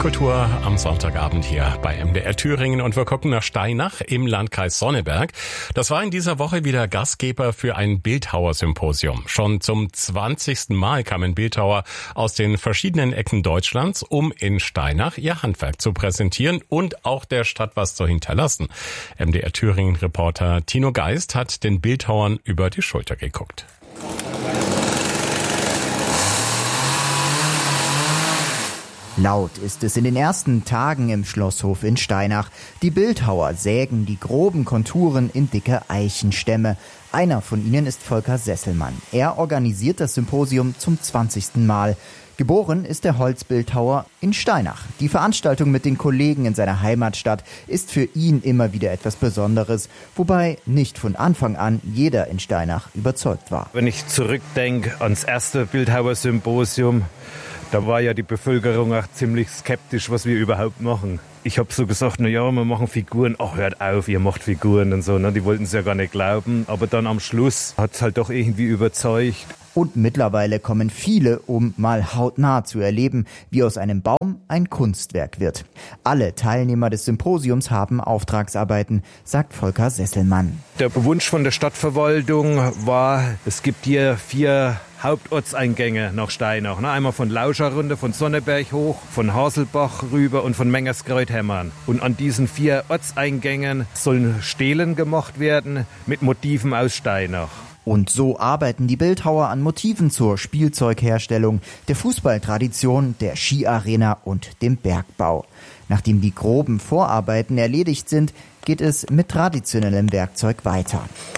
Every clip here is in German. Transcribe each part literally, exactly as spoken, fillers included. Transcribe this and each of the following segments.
Kultur am Sonntagabend hier bei M D R Thüringen und wir gucken nach Steinach im Landkreis Sonneberg. Das war in dieser Woche wieder Gastgeber für ein Bildhauersymposium. Schon zum zwanzigsten Mal kamen Bildhauer aus den verschiedenen Ecken Deutschlands, um in Steinach ihr Handwerk zu präsentieren und auch der Stadt was zu hinterlassen. M D R Thüringen-Reporter Tino Geist hat den Bildhauern über die Schulter geguckt. Laut ist es in den ersten Tagen im Schlosshof in Steinach. Die Bildhauer sägen die groben Konturen in dicke Eichenstämme. Einer von ihnen ist Volker Sesselmann. Er organisiert das Symposium zum zwanzigsten Mal. Geboren ist der Holzbildhauer in Steinach. Die Veranstaltung mit den Kollegen in seiner Heimatstadt ist für ihn immer wieder etwas Besonderes, wobei nicht von Anfang an jeder in Steinach überzeugt war. Wenn ich zurückdenke ans erste Bildhauersymposium, da war ja die Bevölkerung auch ziemlich skeptisch, was wir überhaupt machen. Ich habe so gesagt, na ja, wir machen Figuren. Ach, hört auf, ihr macht Figuren und so. Ne? Die wollten es ja gar nicht glauben. Aber dann am Schluss hat es halt doch irgendwie überzeugt. Und mittlerweile kommen viele, um mal hautnah zu erleben, wie aus einem Baum ein Kunstwerk wird. Alle Teilnehmer des Symposiums haben Auftragsarbeiten, sagt Volker Sesselmann. Der Wunsch von der Stadtverwaltung war, es gibt hier vier Hauptortseingänge nach Steinach. Einmal von Lauscherrunde, von Sonneberg hoch, von Haselbach rüber und von Mengerskreuthämmern. Und an diesen vier Ortseingängen sollen Stelen gemacht werden mit Motiven aus Steinach. Und so arbeiten die Bildhauer an Motiven zur Spielzeugherstellung, der Fußballtradition, der Skiarena und dem Bergbau. Nachdem die groben Vorarbeiten erledigt sind, geht es mit traditionellem Werkzeug weiter.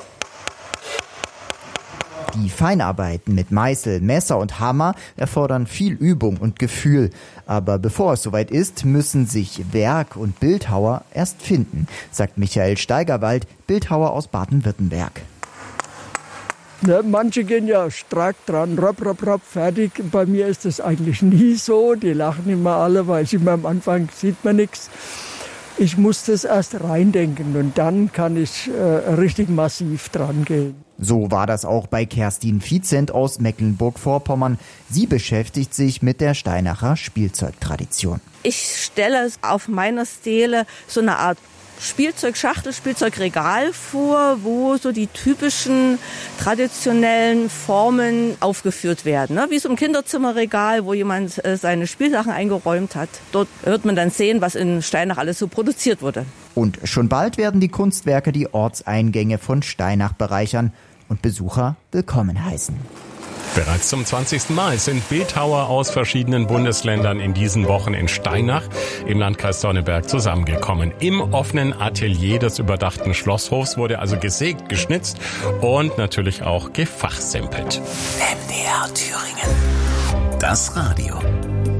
Die Feinarbeiten mit Meißel, Messer und Hammer erfordern viel Übung und Gefühl. Aber bevor es soweit ist, müssen sich Werk und Bildhauer erst finden, sagt Michael Steigerwald, Bildhauer aus Baden-Württemberg. Ne, manche gehen ja stark dran, ropp, ropp, ropp, fertig. Bei mir ist das eigentlich nie so. Die lachen immer alle, weil sie immer am Anfang sieht man nichts. Ich muss das erst reindenken und dann kann ich äh, richtig massiv dran gehen. So war das auch bei Kerstin Vizent aus Mecklenburg-Vorpommern. Sie beschäftigt sich mit der Steinacher Spielzeugtradition. Ich stelle auf meiner Stele so eine Art Spielzeugschachtel, Spielzeugregal vor, wo so die typischen traditionellen Formen aufgeführt werden. Ne? Wie so ein Kinderzimmerregal, wo jemand äh, seine Spielsachen eingeräumt hat. Dort wird man dann sehen, was in Steinach alles so produziert wurde. Und schon bald werden die Kunstwerke die Ortseingänge von Steinach bereichern und Besucher willkommen heißen. Bereits zum zwanzigsten Mal sind Bildhauer aus verschiedenen Bundesländern in diesen Wochen in Steinach im Landkreis Sonneberg zusammengekommen. Im offenen Atelier des überdachten Schlosshofs wurde also gesägt, geschnitzt und natürlich auch gefachsimpelt. M D R Thüringen. Das Radio.